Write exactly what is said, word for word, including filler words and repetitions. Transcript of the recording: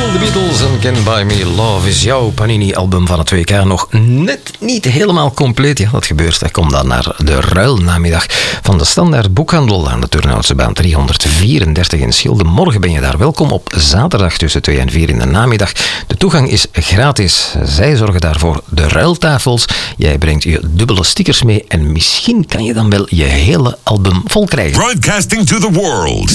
The Beatles en Can Buy Me Love is jouw Panini-album van het W K nog net niet helemaal compleet. Ja, dat gebeurt. Dat komt dan naar de ruilnamiddag van de Standaard Boekhandel aan de Turnhoutse baan driehonderdvierendertig in Schilde. Morgen ben je daar welkom op zaterdag tussen twee en vier in de namiddag. De toegang is gratis. Zij zorgen daarvoor de ruiltafels. Jij brengt je dubbele stickers mee en misschien kan je dan wel je hele album vol krijgen. Broadcasting to the world.